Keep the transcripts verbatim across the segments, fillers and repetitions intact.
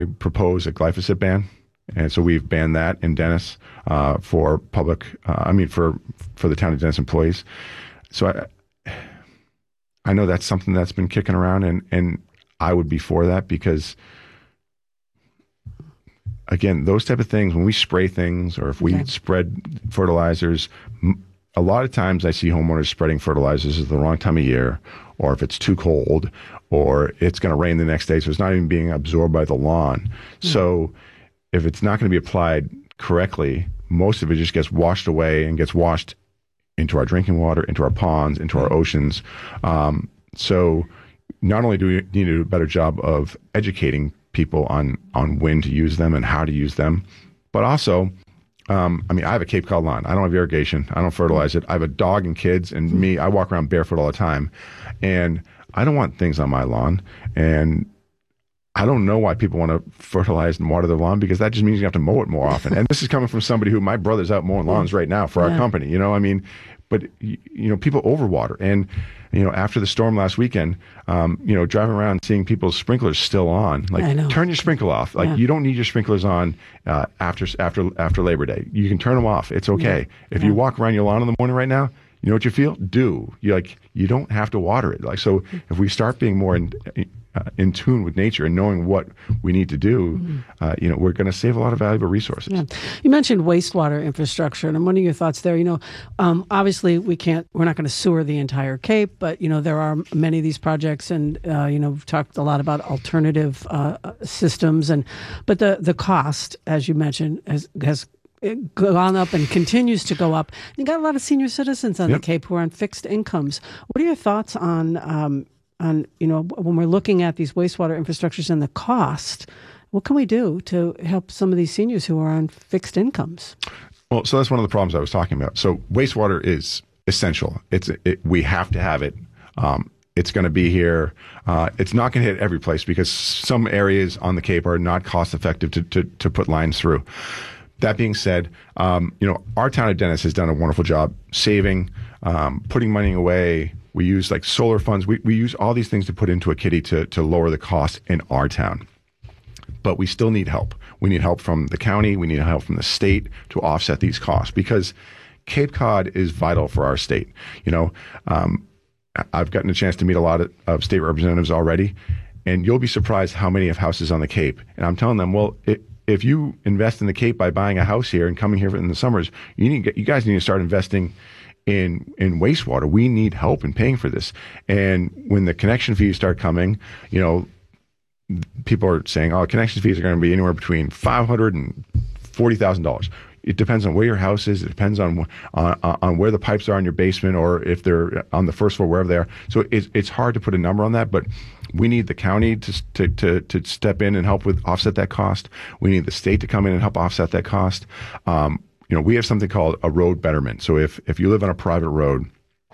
propose a glyphosate ban. And so we've banned that in Dennis uh, for public, uh, I mean, for, for the town of Dennis employees. So I, I know that's something that's been kicking around, and, and I would be for that because, again, those type of things, when we spray things or if we okay. spread fertilizers, a lot of times I see homeowners spreading fertilizers at the wrong time of year, or if it's too cold, or it's going to rain the next day, so it's not even being absorbed by the lawn. Mm. So if it's not going to be applied correctly, most of it just gets washed away and gets washed into our drinking water, into our ponds, into our oceans. Um, so not only do we need to do a better job of educating people on, on when to use them and how to use them, but also, um, I mean, I have a Cape Cod lawn. I don't have irrigation. I don't fertilize it. I have a dog and kids, and me, I walk around barefoot all the time. And I don't want things on my lawn. And I don't know why people want to fertilize and water their lawn, because that just means you have to mow it more often. And this is coming from somebody who, my brother's out mowing lawns right now for yeah. our company, you know, I mean, but you know, people overwater. And, you know, after the storm last weekend, um, you know, driving around seeing people's sprinklers still on, like turn your sprinkler off. Like yeah. you don't need your sprinklers on uh, after, after, after Labor Day. You can turn them off. It's okay. Yeah. If yeah. you walk around your lawn in the morning right now, you know what you feel? Do. You like, you don't have to water it. Like, so if we start being more in, uh, in tune with nature and knowing what we need to do, mm-hmm. uh, you know, we're going to save a lot of valuable resources. Yeah. You mentioned wastewater infrastructure, and I'm wondering your thoughts there. You know, um, obviously we can't, we're not going to sewer the entire Cape, but, you know, there are many of these projects, and, uh, you know, we've talked a lot about alternative uh, systems, and, but the, the cost, as you mentioned, has, has gone up and continues to go up. You got a lot of senior citizens on yep. the Cape who are on fixed incomes. What are your thoughts on, um, on you know, when we're looking at these wastewater infrastructures and the cost? What can we do to help some of these seniors who are on fixed incomes? Well, so that's one of the problems I was talking about. So wastewater is essential. It's it, we have to have it. Um, it's going to be here. Uh, it's not going to hit every place because some areas on the Cape are not cost effective to to, to put lines through. That being said, um, you know, our town of Dennis has done a wonderful job saving, um, putting money away. We use like solar funds. We, we use all these things to put into a kitty to, to lower the cost in our town. But we still need help. We need help from the county. We need help from the state to offset these costs, because Cape Cod is vital for our state. You know, um, I've gotten a chance to meet a lot of, of state representatives already, and you'll be surprised how many have houses on the Cape. And I'm telling them, well, it, if you invest in the Cape by buying a house here and coming here in the summers, you need, you guys need to start investing in, in wastewater. We need help in paying for this. And when the connection fees start coming, you know, people are saying, oh, connection fees are going to be anywhere between five hundred dollars and forty thousand dollars. It depends on where your house is. It depends on, on, on where the pipes are in your basement, or if they're on the first floor, wherever they are. So it's, it's hard to put a number on that, but we need the county to, to, to, to step in and help with offset that cost. We need the state to come in and help offset that cost. Um, you know, we have something called a road betterment. So if, if you live on a private road,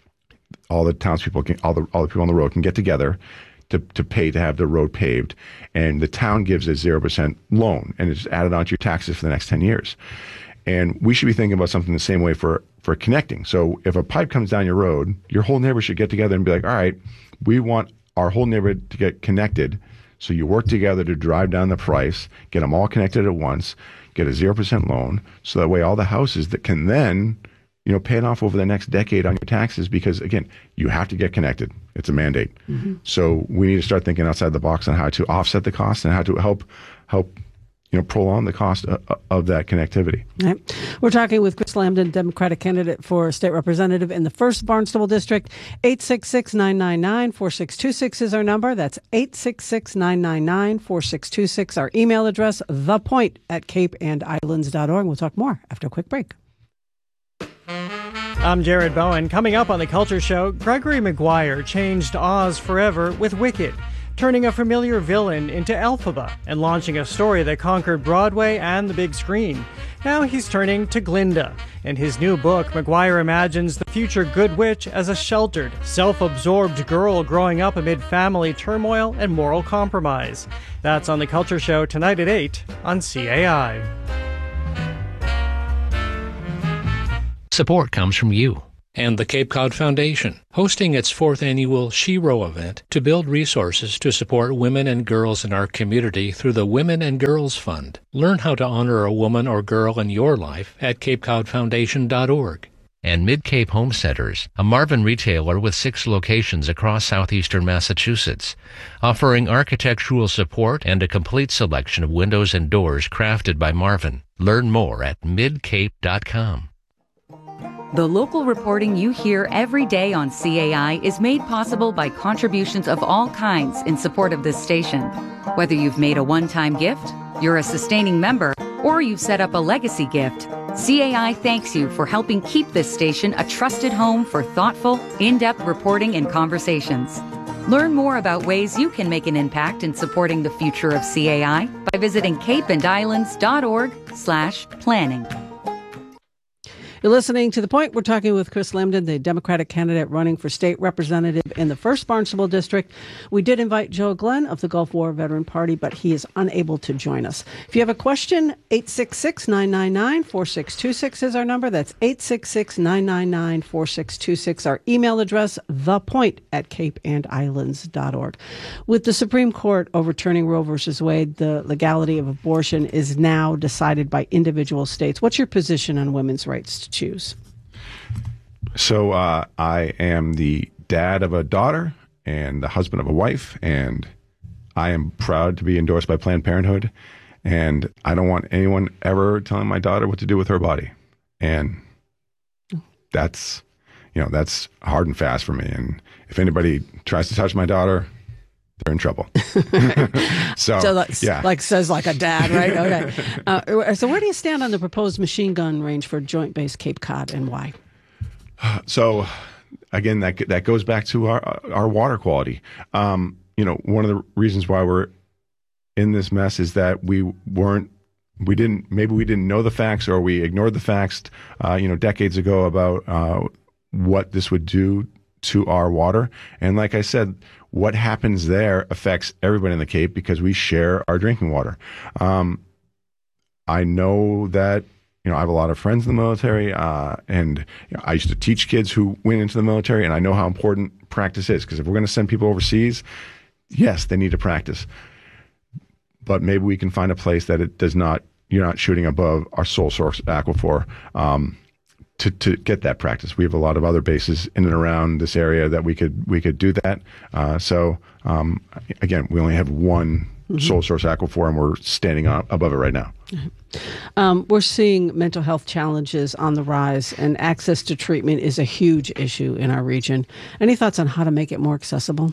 all the townspeople can, all the, all the people on the road can get together to, to pay to have the road paved. And the town gives a zero percent loan, and it's added onto your taxes for the next ten years. And we should be thinking about something the same way for, for connecting. So if a pipe comes down your road, your whole neighborhood should get together and be like, all right, we want our whole neighborhood to get connected. So you work together to drive down the price, get them all connected at once, get a zero percent loan. So that way all the houses that can then, you know, pay it off over the next decade on your taxes, because again, you have to get connected. It's a mandate. Mm-hmm. So we need to start thinking outside the box on how to offset the cost and how to help, help, you know, prolong the cost of, of that connectivity. Right. We're talking with Chris Lambden, Democratic candidate for state representative in the first Barnstable District. eight six six, nine nine nine, four six two six is our number. That's eight six six, nine nine nine, four six two six. Our email address, thepoint at cape and islands dot org. We'll talk more after a quick break. I'm Jared Bowen. Coming up on The Culture Show, Gregory Maguire changed Oz forever with Wicked, turning a familiar villain into Elphaba and launching a story that conquered Broadway and the big screen. Now he's turning to Glinda. In his new book, Maguire imagines the future Good Witch as a sheltered, self-absorbed girl growing up amid family turmoil and moral compromise. That's on The Culture Show tonight at eight on C A I. Support comes from you and the Cape Cod Foundation, hosting its fourth annual Shero event to build resources to support women and girls in our community through the Women and Girls Fund. Learn how to honor a woman or girl in your life at cape cod foundation dot org. And Mid-Cape Home Centers, a Marvin retailer with six locations across southeastern Massachusetts, offering architectural support and a complete selection of windows and doors crafted by Marvin. Learn more at mid cape dot com. The local reporting you hear every day on C A I is made possible by contributions of all kinds in support of this station. Whether you've made a one-time gift, you're a sustaining member, or you've set up a legacy gift, C A I thanks you for helping keep this station a trusted home for thoughtful, in-depth reporting and conversations. Learn more about ways you can make an impact in supporting the future of C A I by visiting cape and islands dot org slash planning. You're listening to The Point. We're talking with Chris Lambden, the Democratic candidate running for state representative in the first Barnstable District. We did invite Joe Glenn of the Gulf War Veteran Party, but he is unable to join us. If you have a question, eight six six, nine nine nine, four six two six is our number. That's eight six six, nine nine nine, four six two six. Our email address, thepoint at cape and islands dot org. With the Supreme Court overturning Roe versus Wade, the legality of abortion is now decided by individual states. What's your position on women's rights to choose? So uh, I am the dad of a daughter and the husband of a wife, and I am proud to be endorsed by Planned Parenthood, and I don't want anyone ever telling my daughter what to do with her body. And that's, you know, that's hard and fast for me. And if anybody tries to touch my daughter, they're in trouble. so, so that's, yeah. like says like a dad, right? Okay. Uh, so where do you stand on the proposed machine gun range for Joint Base Cape Cod, and why? So, again, that that goes back to our our water quality. Um, you know, one of the reasons why we're in this mess is that we weren't, we didn't, maybe we didn't know the facts, or we ignored the facts, uh, you know, decades ago about uh, what this would do to our water. And like I said, what happens there affects everybody in the Cape because we share our drinking water. Um, I know that, you know, I have a lot of friends in the military, uh, and you know, I used to teach kids who went into the military, and I know how important practice is, because if we're going to send people overseas, yes, they need to practice. But maybe we can find a place that it does not, you're not shooting above our sole source aquifer, um, to, to get that practice. We have a lot of other bases in and around this area that we could we could do that. Uh, so um, again, we only have one mm-hmm. sole source aquifer, and we're standing up above it right now. Mm-hmm. Um, we're seeing mental health challenges on the rise, and access to treatment is a huge issue in our region. Any thoughts on how to make it more accessible?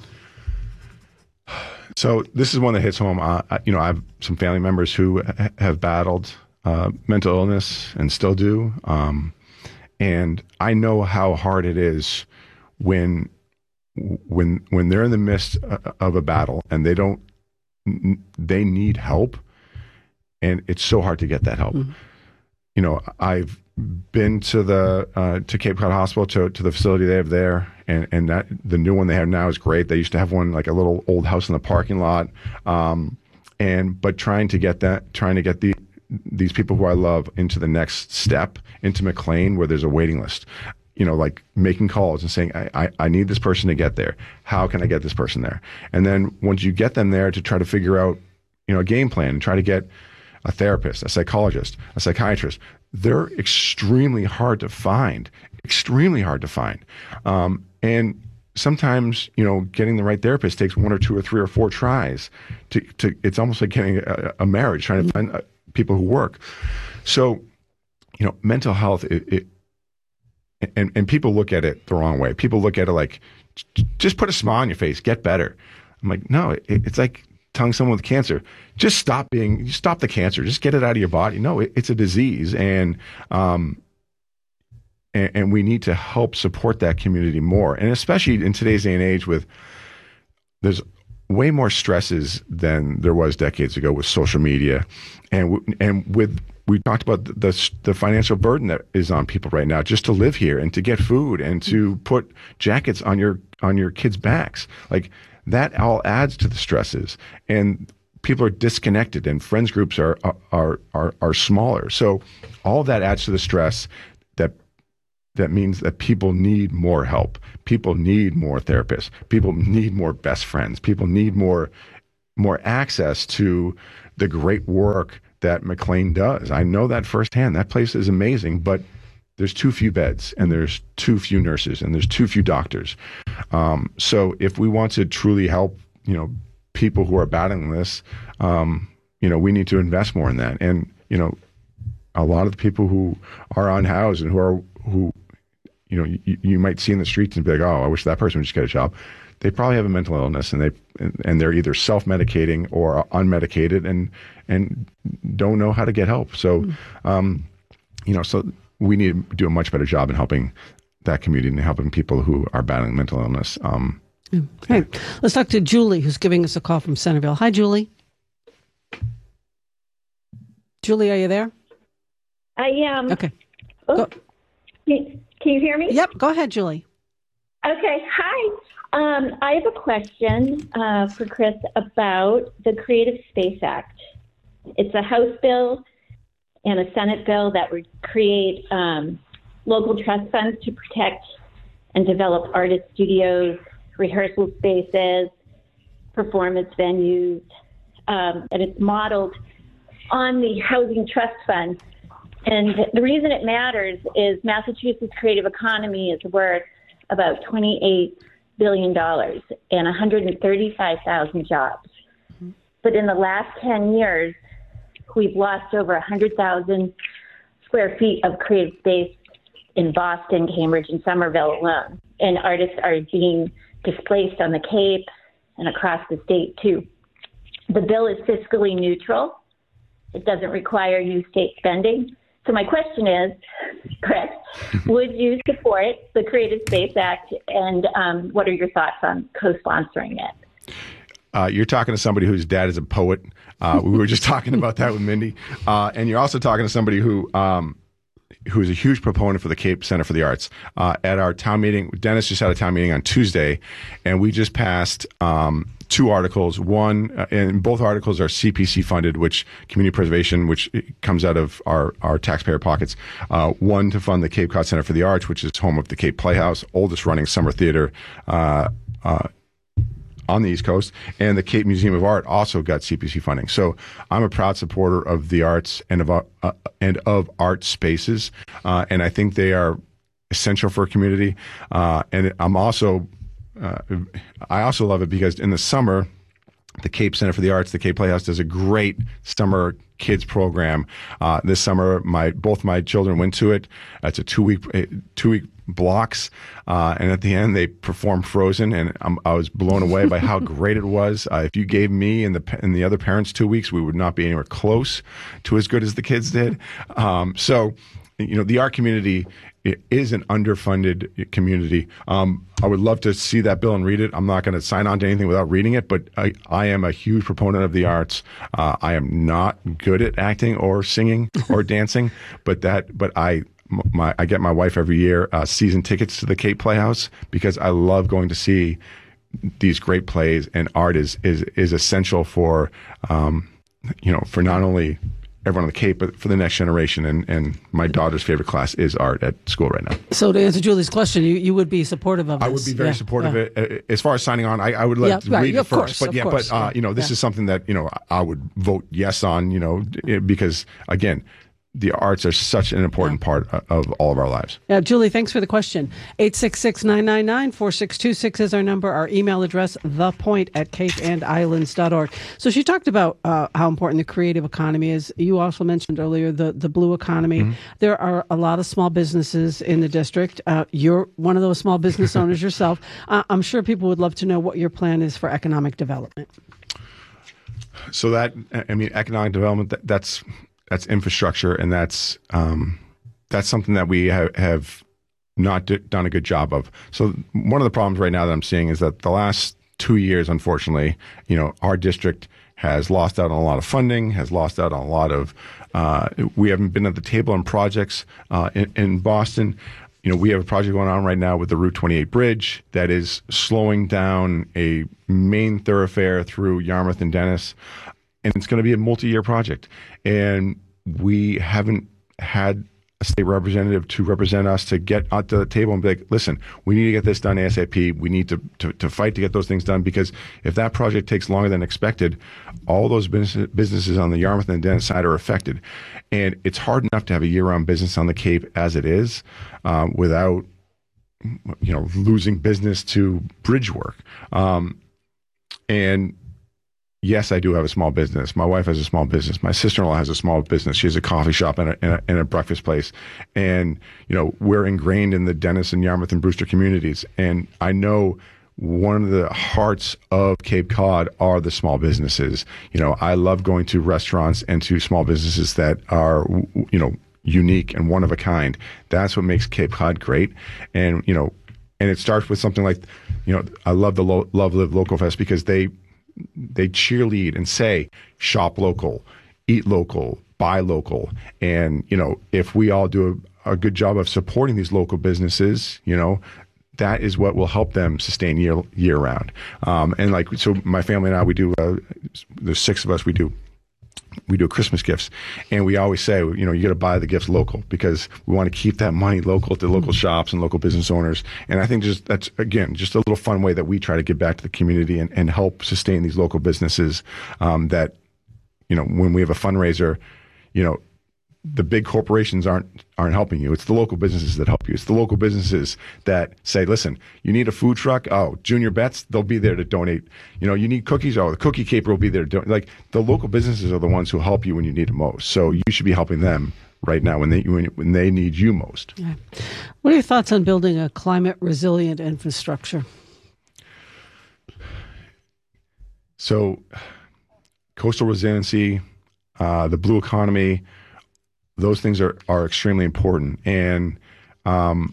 So this is one that hits home. Uh, you know, I have some family members who ha- have battled uh, mental illness and still do. Um, And I know how hard it is when when when they're in the midst of a battle and they don't they need help, and it's so hard to get that help. Mm-hmm. You know, I've been to the uh, to Cape Cod Hospital, to to the facility they have there, and and that the new one they have now is great. They used to have one like a little old house in the parking lot, um, and but trying to get that trying to get the these people who I love into the next step, into McLean, where there's a waiting list, you know, like making calls and saying, I, I, I need this person to get there. How can I get this person there? And then once you get them there, to try to figure out, you know, a game plan and try to get a therapist, a psychologist, a psychiatrist. They're extremely hard to find, extremely hard to find. Um, and sometimes, you know, getting the right therapist takes one or two or three or four tries to, to it's almost like getting a, a marriage, trying to find a, people who work. So, you know, mental health, it, it and, and people look at it the wrong way. People look at it like, just put a smile on your face, get better. I'm like, no, it, it's like telling someone with cancer, just stop being, stop the cancer, just get it out of your body. No, it, it's a disease. And, um, and, and we need to help support that community more. And especially in today's day and age, with, there's way more stresses than there was decades ago with social media, and and with we talked about the, the the financial burden that is on people right now just to live here and to get food and to put jackets on your on your kids' backs. Like, that all adds to the stresses, and people are disconnected, and friends groups are are are are smaller. So all that adds to the stress that that means that people need more help. People need more therapists. People need more best friends. People need more more access to the great work that McLean does. I know that firsthand. That place is amazing, but there's too few beds, and there's too few nurses, and there's too few doctors. Um, so if we want to truly help, you know, people who are battling this, um, you know, we need to invest more in that. And, you know, a lot of the people who are unhoused and who are, who, you know, you, you might see in the streets and be like, oh, I wish that person would just get a job. They probably have a mental illness, and they and they're either self-medicating or unmedicated, and and don't know how to get help. So, um, you know, so we need to do a much better job in helping that community and helping people who are battling mental illness. Um, Hey, yeah. Let's talk to Julie, who's giving us a call from Centerville. Hi, Julie. Julie, are you there? I am. Okay. Oh, Go. Can, can you hear me? Yep. Go ahead, Julie. Okay. Hi. Um, I have a question uh, for Chris about the Creative Space Act. It's a House bill and a Senate bill that would create um, local trust funds to protect and develop artist studios, rehearsal spaces, performance venues, um, and it's modeled on the Housing Trust Fund. And the reason it matters is Massachusetts' creative economy is worth about twenty-eight billion dollars and one hundred thirty-five thousand jobs. Mm-hmm. But in the last ten years, we've lost over one hundred thousand square feet of creative space in Boston, Cambridge, and Somerville alone. And artists are being displaced on the Cape and across the state, too. The bill is fiscally neutral. It doesn't require new state spending. So my question is, Chris, would you support the Creative Space Act, and um, what are your thoughts on co-sponsoring it? Uh, you're talking to somebody whose dad is a poet. Uh, we were just talking about that with Mindy. Uh, and you're also talking to somebody who um, who is a huge proponent for the Cape Center for the Arts. Uh, at our town meeting, Dennis just had a town meeting on Tuesday, and we just passed um, two articles. One, uh, and both articles are C P C funded, which community preservation, which comes out of our, our taxpayer pockets. Uh, one to fund the Cape Cod Center for the Arts, which is home of the Cape Playhouse, oldest running summer theater uh, uh, on the East Coast, and the Cape Museum of Art also got C P C funding. So I'm a proud supporter of the arts and of uh, and of art spaces, uh, and I think they are essential for a community. Uh, and I'm also uh, I also love it because in the summer, the Cape Center for the Arts, the Cape Playhouse, does a great summer kids program. Uh, this summer, my both my children went to it. It's a two week two week blocks, uh, and at the end they performed Frozen, and I'm, I was blown away by how great it was. Uh, if you gave me and the and the other parents two weeks, we would not be anywhere close to as good as the kids did. Um, so, you know, the art community is an underfunded community. Um, I would love to see that bill and read it. I'm not going to sign on to anything without reading it, but I, I am a huge proponent of the arts. Uh, I am not good at acting or singing or dancing, but that, but I, my, I get my wife every year uh, season tickets to the Cape Playhouse because I love going to see these great plays, and art is is is essential for, um, you know, for not only everyone on the Cape, but for the next generation. And, and my daughter's favorite class is art at school right now. So to answer Julie's question, you, you would be supportive of this? I would be very yeah, supportive yeah. of it. As far as signing on, I, I would like yeah, to right, read yeah, it first. course, but yeah, course, but uh, yeah, you know, this yeah. is something that, you know, I would vote yes on, you know, because again, the arts are such an important yeah. part of all of our lives. Yeah, Julie, thanks for the question. eight six six, nine nine nine, four six two six is our number. Our email address, thepoint at cape and islands dot org. So she talked about uh, how important the creative economy is. You also mentioned earlier the, the blue economy. Mm-hmm. There are a lot of small businesses in the district. Uh, you're one of those small business owners yourself. Uh, I'm sure people would love to know what your plan is for economic development. So that, I mean, economic development, that, that's... That's infrastructure, and that's um, that's something that we ha- have not d- done a good job of. So one of the problems right now that I'm seeing is that the last two years, unfortunately, you know, our district has lost out on a lot of funding, has lost out on a lot of. Uh, we haven't been at the table on projects uh, in, in Boston. You know, we have a project going on right now with the Route twenty-eight bridge that is slowing down a main thoroughfare through Yarmouth and Dennis. And it's going to be a multi-year project. And we haven't had a state representative to represent us, to get at the table and be like, listen, we need to get this done ASAP. We need to, to, to fight to get those things done, because if that project takes longer than expected, all those business, businesses on the Yarmouth and Dennis side are affected. And it's hard enough to have a year-round business on the Cape as it is, um, without, you know, losing business to bridge work. Um, and yes, I do have a small business. My wife has a small business. My sister-in-law has a small business. She has a coffee shop and a, and a, and a breakfast place. And, you know, we're ingrained in the Dennis and Yarmouth and Brewster communities. And I know one of the hearts of Cape Cod are the small businesses. You know, I love going to restaurants and to small businesses that are, you know, unique and one of a kind. That's what makes Cape Cod great. And, you know, and it starts with something like, you know, I love the Lo- Love Live Local Fest, because they, they cheerlead and say, shop local, eat local, buy local. And, you know, if we all do a, a good job of supporting these local businesses, you know, that is what will help them sustain year, year round. Um, and like, so my family and I, we do, uh, there's six of us, we do we do Christmas gifts, and we always say, you know, you got to buy the gifts local, because we want to keep that money local to local shops and local business owners. And I think just that's, again, just a little fun way that we try to give back to the community and, and help sustain these local businesses, um, that, you know, when we have a fundraiser, you know, the big corporations aren't aren't helping you. It's the local businesses that help you. It's the local businesses that say, listen, you need a food truck? Oh, Junior Betts, they'll be there to donate. You know, you need cookies? Oh, the Cookie Caper will be there to donate. Like, the local businesses are the ones who help you when you need it most. So you should be helping them right now when they when, when they need you most. Yeah. What are your thoughts on building a climate resilient infrastructure? So coastal resiliency, uh, the blue economy, those things are, are extremely important. And um,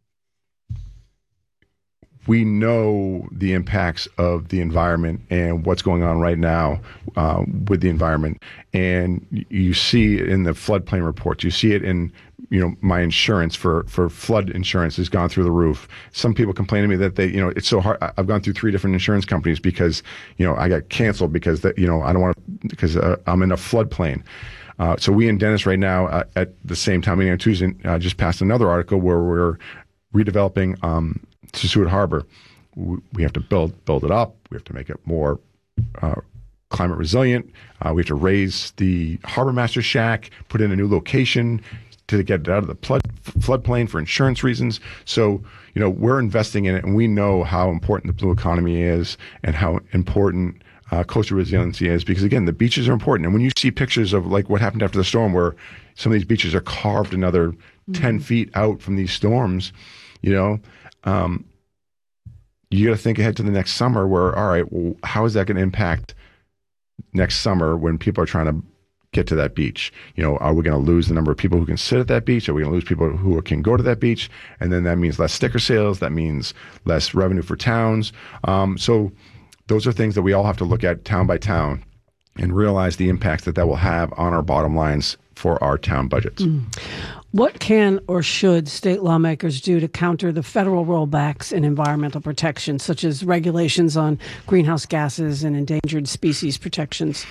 we know the impacts of the environment and what's going on right now uh, with the environment. And you see it in the floodplain reports. You see it in, you know, my insurance for, for flood insurance has gone through the roof. Some people complain to me that they, you know, it's so hard. I've gone through three different insurance companies because, you know, I got canceled because that, you know, I don't want to, because uh, I'm in a floodplain. Uh, so we in Dennis right now, uh, at the same time, on Tuesday, uh, just passed another article where we're redeveloping um, Sissuit Harbor. We have to build build it up. We have to make it more uh, climate resilient. Uh, we have to raise the harbor master shack, put in a new location to get it out of the flood floodplain for insurance reasons. So, you know, we're investing in it, and we know how important the blue economy is and how important Uh, coastal resiliency is, because again, the beaches are important. And when you see pictures of like what happened after the storm, where some of these beaches are carved another mm-hmm. ten feet out from these storms, you know, um, you got to think ahead to the next summer where, all right, well, how is that going to impact next summer when people are trying to get to that beach? You know, are we going to lose the number of people who can sit at that beach? Are we going to lose people who can go to that beach? And then that means less sticker sales. That means less revenue for towns. Um, so those are things that we all have to look at town by town and realize the impacts that that will have on our bottom lines for our town budgets. Mm. What can or should state lawmakers do to counter the federal rollbacks in environmental protection, such as regulations on greenhouse gases and endangered species protections?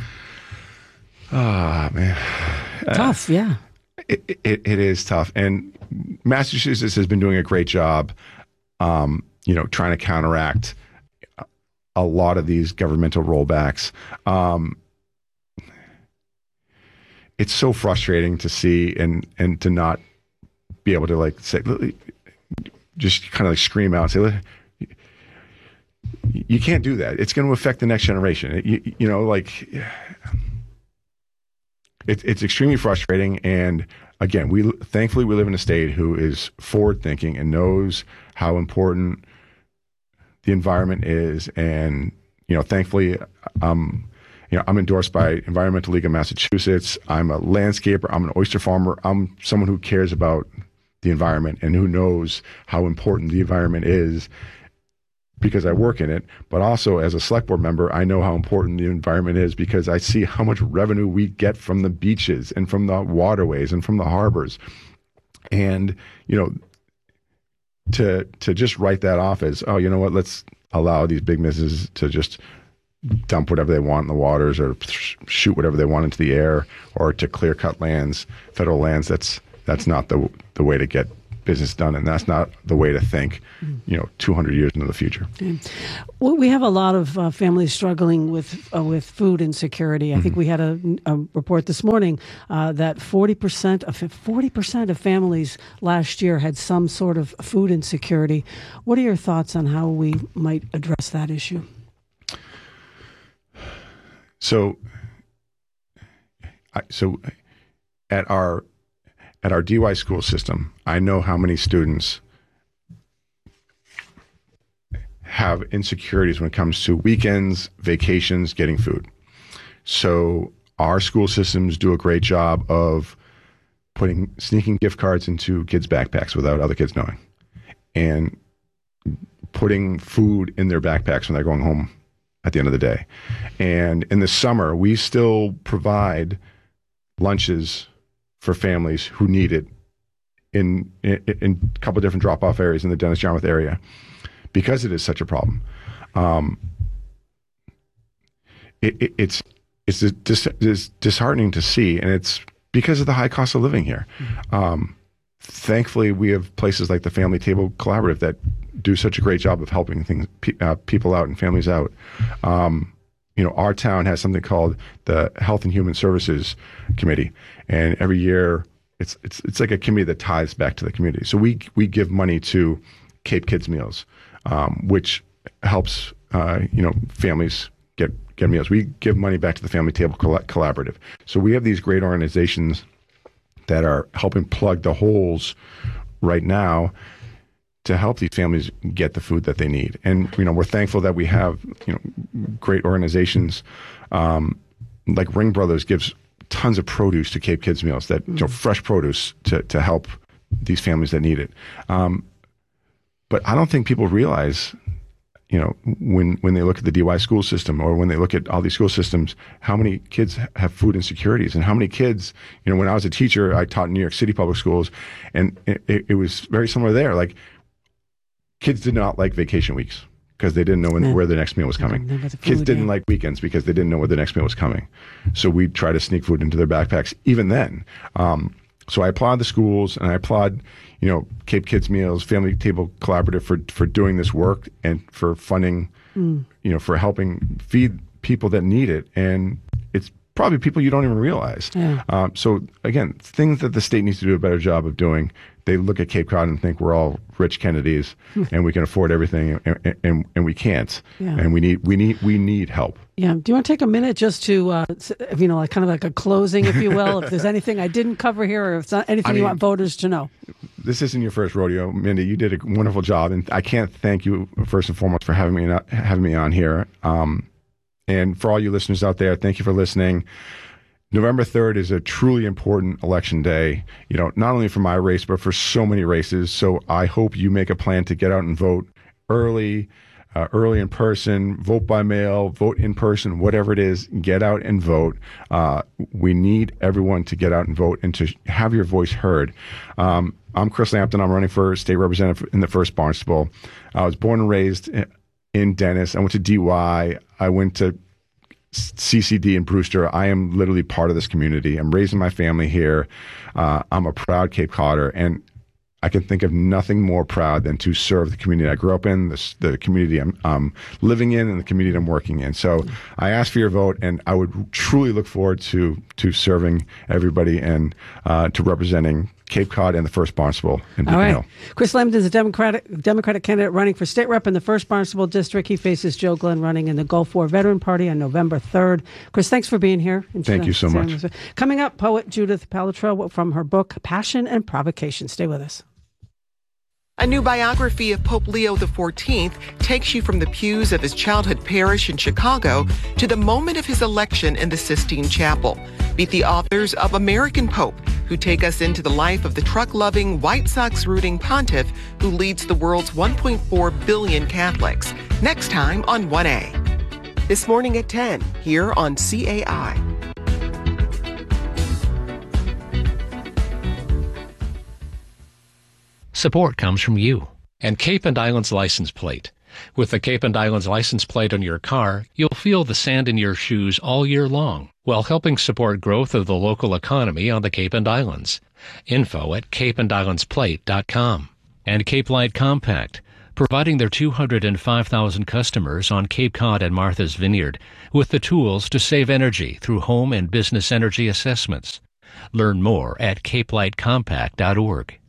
Ah, oh, man. Tough, uh, yeah. It, it, it is tough. And Massachusetts has been doing a great job, um, you know, trying to counteract a lot of these governmental rollbacks. Um, it's so frustrating to see and, and to not be able to like say, just kind of like scream out and say, you can't do that. It's going to affect the next generation. You, you know, like it, it's extremely frustrating. And again, we thankfully we live in a state who is forward thinking and knows how important the environment is. And, you know, thankfully, um, you know, I'm endorsed by Environmental League of Massachusetts. I'm a landscaper. I'm an oyster farmer. I'm someone who cares about the environment and who knows how important the environment is because I work in it. But also as a select board member, I know how important the environment is because I see how much revenue we get from the beaches and from the waterways and from the harbors. And, you know, to to just write that off as, oh, you know what, let's allow these big businesses to just dump whatever they want in the waters or shoot whatever they want into the air or to clear cut lands, federal lands, that's that's not the the way to get business done, and that's not the way to think, you know, two hundred years into the future. Okay. Well, we have a lot of uh, families struggling with uh, with food insecurity. I mm-hmm. think we had a, a report this morning uh, that forty percent of forty percent of families last year had some sort of food insecurity. What are your thoughts on how we might address that issue? So, I, so at our At our D Y school system, I know how many students have insecurities when it comes to weekends, vacations, getting food. So our school systems do a great job of putting sneaking gift cards into kids' backpacks without other kids knowing, and putting food in their backpacks when they're going home at the end of the day. And in the summer, we still provide lunches for families who need it in, in, in a couple of different drop-off areas in the Dennis Yarmouth area, because it is such a problem. Um, it, it, it's it's dis, dis, disheartening to see, and it's because of the high cost of living here. Mm-hmm. Um, thankfully, we have places like the Family Table Collaborative that do such a great job of helping things pe- uh, people out and families out. Um, You know, our town has something called the Health and Human Services Committee, and every year it's it's it's like a committee that ties back to the community. So we we give money to Cape Kids Meals, um, which helps uh, you know families get get meals. We give money back to the Family Table Coll- Collaborative. So we have these great organizations that are helping plug the holes right now to help these families get the food that they need. And, you know, we're thankful that we have, you know, great organizations, um, like Ring Brothers gives tons of produce to Cape Kids Meals, that, mm. you know, fresh produce to, to help these families that need it. Um, but I don't think people realize, you know, when, when they look at the D Y school system, or when they look at all these school systems, how many kids have food insecurities, and how many kids, you know, when I was a teacher, I taught in New York City public schools, and it, it was very similar there. Like, kids did not like vacation weeks because they didn't know when, yeah. where the next meal was coming. Food, kids didn't yeah. like weekends because they didn't know where the next meal was coming. So we'd try to sneak food into their backpacks even then. Um, so I applaud the schools, and I applaud, you know, Cape Kids Meals, Family Table Collaborative for, for doing this work, and for funding, mm. you know, for helping feed people that need it. And it's probably people you don't even realize. Yeah. Um, so again, things that the state needs to do a better job of doing. They look at Cape Cod and think we're all rich Kennedys and we can afford everything, and, and, and we can't. Yeah. And we need we need we need help. Yeah. Do you want to take a minute just to, uh, you know, like kind of like a closing, if you will, if there's anything I didn't cover here, or if it's not anything I mean, you want voters to know? This isn't your first rodeo, Mindy. You did a wonderful job, and I can't thank you first and foremost for having me having me on here. Um, and for all you listeners out there, thank you for listening. November third is a truly important election day, you know, not only for my race, but for so many races. So I hope you make a plan to get out and vote early, uh, early in person, vote by mail, vote in person, whatever it is, get out and vote. Uh, we need everyone to get out and vote and to have your voice heard. Um, I'm Chris Lampton. I'm running for state representative in the first Barnstable. I was born and raised in Dennis. I went to D Y. I went to C C D in Brewster. I am literally part of this community. I'm raising my family here. Uh, I'm a proud Cape Codder, and I can think of nothing more proud than to serve the community I grew up in, the, the community I'm um, living in, and the community I'm working in. So I ask for your vote, and I would truly look forward to to serving everybody and uh, to representing Cape Cod and the first Barnstable in Beacon All right. Hill. Chris Lampton is a Democratic Democratic candidate running for state rep in the first Barnstable district. He faces Joe Glenn running in the Gulf War Veteran Party on November third. Chris, thanks for being here. Thank you so much. Coming up, poet Judith Palatrow from her book, Passion and Provocation. Stay with us. A new biography of Pope Leo the fourteenth takes you from the pews of his childhood parish in Chicago to the moment of his election in the Sistine Chapel. Meet the authors of American Pope, who take us into the life of the truck-loving, White Sox-rooting pontiff who leads the world's one point four billion Catholics. Next time on one A. This morning at ten, here on C A I. Support comes from you. And Cape and Islands license plate. With the Cape and Islands license plate on your car, you'll feel the sand in your shoes all year long. while helping support growth of the local economy on the Cape and Islands. Info at cape and islands plate dot com. And Cape Light Compact, providing their two hundred five thousand customers on Cape Cod and Martha's Vineyard with the tools to save energy through home and business energy assessments. Learn more at cape light compact dot org.